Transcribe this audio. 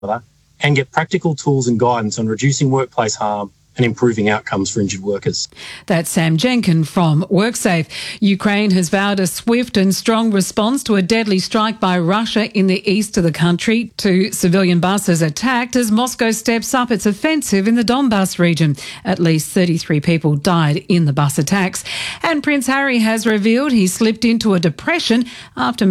and get practical tools and guidance on reducing workplace harm and improving outcomes for injured workers. That's Sam Jenkin from WorkSafe. Ukraine has vowed a swift and strong response to a deadly strike by Russia in the east of the country. 2 civilian buses attacked as Moscow steps up its offensive in the Donbas region. At least 33 people died in the bus attacks. And Prince Harry has revealed he slipped into a depression after